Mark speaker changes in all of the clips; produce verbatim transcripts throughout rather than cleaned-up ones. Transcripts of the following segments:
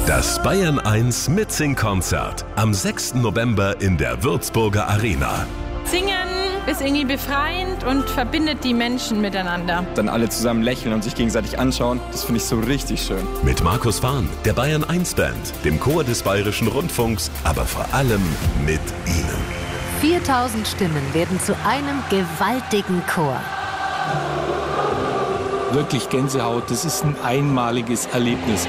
Speaker 1: Das Bayern eins Mitsing-Konzert am sechsten November in der Würzburger Arena.
Speaker 2: Singen ist irgendwie befreiend und verbindet die Menschen miteinander.
Speaker 3: Dann alle zusammen lächeln und sich gegenseitig anschauen, das finde ich so richtig schön.
Speaker 1: Mit Markus Fahn, der Bayern eins Band, dem Chor des Bayerischen Rundfunks, aber vor allem mit Ihnen.
Speaker 4: viertausend Stimmen werden zu einem gewaltigen Chor.
Speaker 5: Wirklich Gänsehaut, das ist ein einmaliges Erlebnis.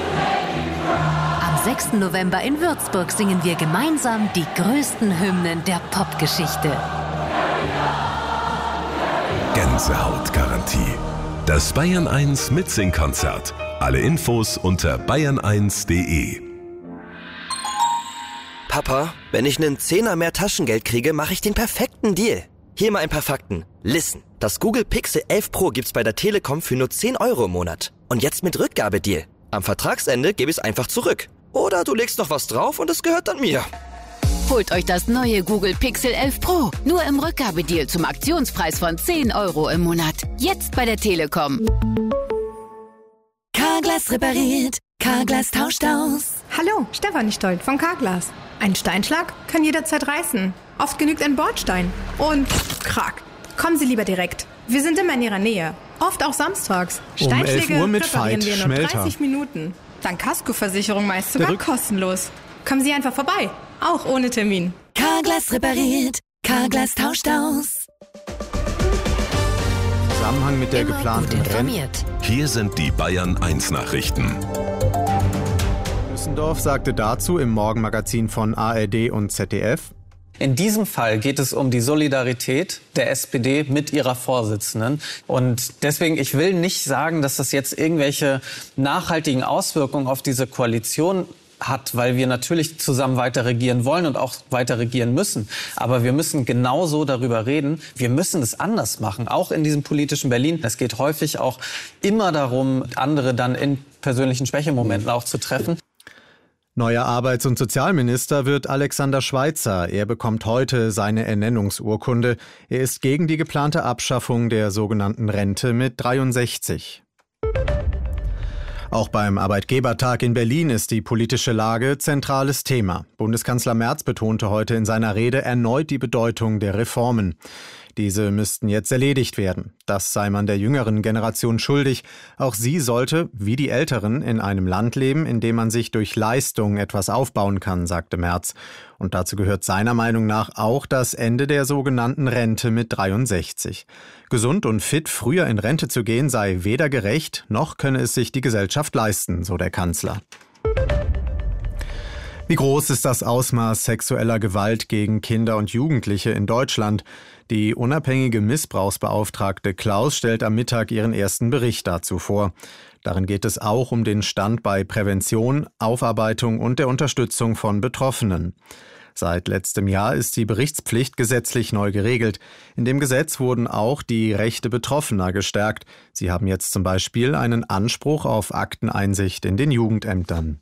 Speaker 4: Am sechsten November in Würzburg singen wir gemeinsam die größten Hymnen der Popgeschichte.
Speaker 1: Gänsehautgarantie. Das Bayern eins Mitsing-Konzert. Alle Infos unter bayern eins punkt de.
Speaker 6: Papa, wenn ich einen Zehner mehr Taschengeld kriege, mache ich den perfekten Deal. Hier mal ein paar Fakten. Listen, das Google Pixel elf Pro gibt's bei der Telekom für nur zehn Euro im Monat. Und jetzt mit Rückgabedeal. Am Vertragsende gebe ich es einfach zurück. Oder du legst noch was drauf und es gehört dann mir.
Speaker 7: Holt euch das neue Google Pixel elf Pro. Nur im Rückgabedeal zum Aktionspreis von zehn Euro im Monat. Jetzt bei der Telekom.
Speaker 8: Carglass repariert. Carglass tauscht aus.
Speaker 9: Hallo, Stefanie Stolt von Carglass. Ein Steinschlag kann jederzeit reißen. Oft genügt ein Bordstein. Und krack. Kommen Sie lieber direkt. Wir sind immer in Ihrer Nähe. Oft auch samstags. Steinschläge
Speaker 10: um elf Uhr mit
Speaker 9: reparieren
Speaker 10: Veit,
Speaker 9: wir in nur
Speaker 10: Schmelter.
Speaker 9: dreißig Minuten. Dann Kaskoversicherung meist sogar
Speaker 10: Verrückt.
Speaker 9: kostenlos. Kommen Sie einfach vorbei. Auch ohne Termin.
Speaker 8: Carglass repariert. Carglass tauscht aus.
Speaker 10: Im Zusammenhang mit der
Speaker 4: Immer
Speaker 10: geplanten
Speaker 4: gut
Speaker 10: Rennen.
Speaker 4: informiert.
Speaker 1: Hier sind die Bayern eins Nachrichten.
Speaker 10: Düsseldorf sagte dazu im Morgenmagazin von A R D und Z D F:
Speaker 11: In diesem Fall geht es um die Solidarität der S P D mit ihrer Vorsitzenden. Und deswegen, ich will nicht sagen, dass das jetzt irgendwelche nachhaltigen Auswirkungen auf diese Koalition hat, weil wir natürlich zusammen weiter regieren wollen und auch weiter regieren müssen. Aber wir müssen genauso darüber reden. Wir müssen es anders machen, auch in diesem politischen Berlin. Es geht häufig auch immer darum, andere dann in persönlichen Schwächemomenten auch zu treffen.
Speaker 10: Neuer Arbeits- und Sozialminister wird Alexander Schweitzer. Er bekommt heute seine Ernennungsurkunde. Er ist gegen die geplante Abschaffung der sogenannten Rente mit dreiundsechzig. Auch beim Arbeitgebertag in Berlin ist die politische Lage zentrales Thema. Bundeskanzler Merz betonte heute in seiner Rede erneut die Bedeutung der Reformen. Diese müssten jetzt erledigt werden. Das sei man der jüngeren Generation schuldig. Auch sie sollte, wie die Älteren, in einem Land leben, in dem man sich durch Leistung etwas aufbauen kann, sagte Merz. Und dazu gehört seiner Meinung nach auch das Ende der sogenannten Rente mit dreiundsechzig. Gesund und fit früher in Rente zu gehen sei weder gerecht, noch könne es sich die Gesellschaft leisten, so der Kanzler. Wie groß ist das Ausmaß sexueller Gewalt gegen Kinder und Jugendliche in Deutschland? Die unabhängige Missbrauchsbeauftragte Klaus stellt am Mittag ihren ersten Bericht dazu vor. Darin geht es auch um den Stand bei Prävention, Aufarbeitung und der Unterstützung von Betroffenen. Seit letztem Jahr ist die Berichtspflicht gesetzlich neu geregelt. In dem Gesetz wurden auch die Rechte Betroffener gestärkt. Sie haben jetzt zum Beispiel einen Anspruch auf Akteneinsicht in den Jugendämtern.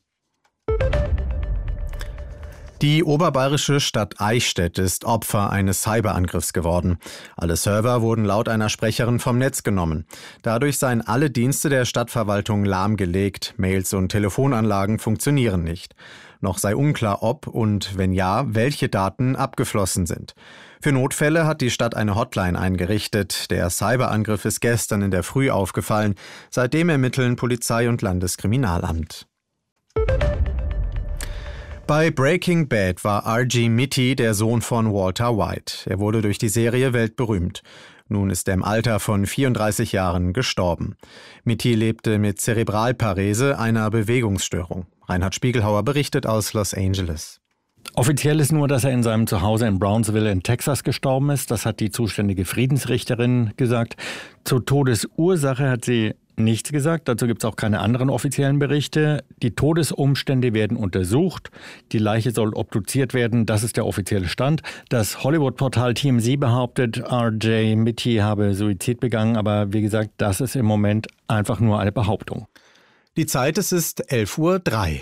Speaker 10: Die oberbayerische Stadt Eichstätt ist Opfer eines Cyberangriffs geworden. Alle Server wurden laut einer Sprecherin vom Netz genommen. Dadurch seien alle Dienste der Stadtverwaltung lahmgelegt. Mails und Telefonanlagen funktionieren nicht. Noch sei unklar, ob und wenn ja, welche Daten abgeflossen sind. Für Notfälle hat die Stadt eine Hotline eingerichtet. Der Cyberangriff ist gestern in der Früh aufgefallen. Seitdem ermitteln Polizei und Landeskriminalamt. Bei Breaking Bad war R G Mitty der Sohn von Walter White. Er wurde durch die Serie weltberühmt. Nun ist er im Alter von vierunddreißig Jahren gestorben. Mitty lebte mit Zerebralparese, einer Bewegungsstörung. Reinhard Spiegelhauer berichtet aus Los Angeles.
Speaker 12: Offiziell ist nur, dass er in seinem Zuhause in Brownsville in Texas gestorben ist. Das hat die zuständige Friedensrichterin gesagt. Zur Todesursache hat sie nichts gesagt. Dazu gibt es auch keine anderen offiziellen Berichte. Die Todesumstände werden untersucht. Die Leiche soll obduziert werden. Das ist der offizielle Stand. Das Hollywood-Portal T M Z behauptet, R J Mitty habe Suizid begangen. Aber wie gesagt, das ist im Moment einfach nur eine Behauptung.
Speaker 10: Die Zeit, es ist elf Uhr drei.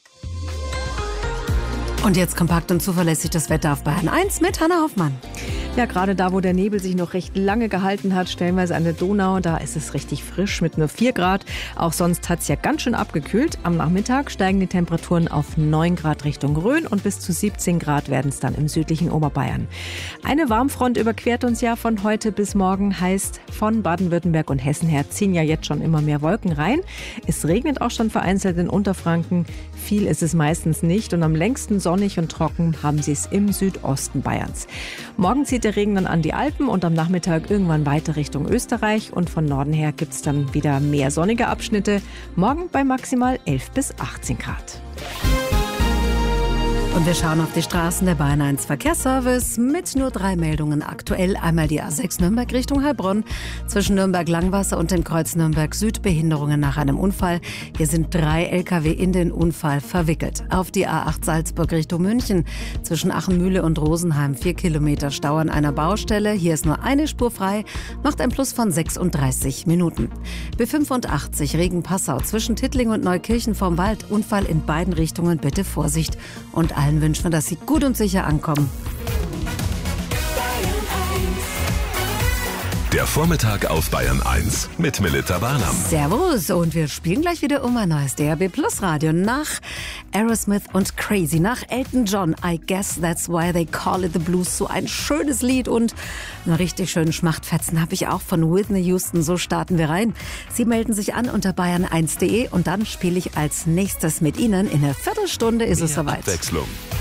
Speaker 13: Und jetzt kompakt und zuverlässig das Wetter auf Bayern eins mit Hanna Hoffmann. Ja, gerade da, wo der Nebel sich noch recht lange gehalten hat, stellenweise an der Donau, da ist es richtig frisch mit nur vier Grad. Auch sonst hat es ja ganz schön abgekühlt. Am Nachmittag steigen die Temperaturen auf neun Grad Richtung Rhön und bis zu siebzehn Grad werden es dann im südlichen Oberbayern. Eine Warmfront überquert uns ja von heute bis morgen, heißt von Baden-Württemberg und Hessen her ziehen ja jetzt schon immer mehr Wolken rein. Es regnet auch schon vereinzelt in Unterfranken. Viel ist es meistens nicht und am längsten sonnig und trocken haben sie es im Südosten Bayerns. Morgen zieht der Regen dann an die Alpen und am Nachmittag irgendwann weiter Richtung Österreich und von Norden her gibt es dann wieder mehr sonnige Abschnitte. Morgen bei maximal elf bis achtzehn Grad.
Speaker 4: Und wir schauen auf die Straßen der Bayern eins Verkehrsservice mit nur drei Meldungen aktuell. Einmal die A sechs Nürnberg Richtung Heilbronn. Zwischen Nürnberg-Langwasser und dem Kreuz Nürnberg-Süd Behinderungen nach einem Unfall. Hier sind drei L K W in den Unfall verwickelt. Auf die A acht Salzburg Richtung München. Zwischen Achenmühle und Rosenheim vier Kilometer Stau an einer Baustelle. Hier ist nur eine Spur frei. Macht ein Plus von sechsunddreißig Minuten. B fünfundachtzig Regen-Passau zwischen Tittling und Neukirchen vorm Wald. Unfall in beiden Richtungen. Bitte Vorsicht. Und allen wünschen wir, dass Sie gut und sicher ankommen.
Speaker 1: Der Vormittag auf Bayern eins mit Melita Barnum.
Speaker 4: Servus und wir spielen gleich wieder um ein neues D R B Plus Radio nach Aerosmith und Crazy, nach Elton John. I guess that's why they call it the blues. So ein schönes Lied und einen richtig schönen Schmachtfetzen habe ich auch von Whitney Houston. So starten wir rein. Sie melden sich an unter bayern eins punkt de und dann spiele ich als nächstes mit Ihnen. In einer Viertelstunde ist es soweit.
Speaker 1: Abwechslung.